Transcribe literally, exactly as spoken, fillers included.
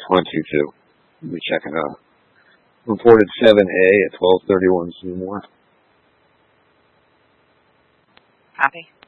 one two two. Let me check it out. Reported seven A at twelve thirty-one Seymour. Copy.